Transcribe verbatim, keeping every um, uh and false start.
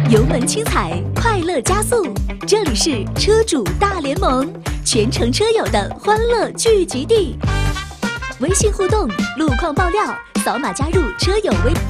油门轻踩，快乐加速。这里是车主大联盟，全程车友的欢乐聚集地。微信互动、路况爆料，扫码加入车友微。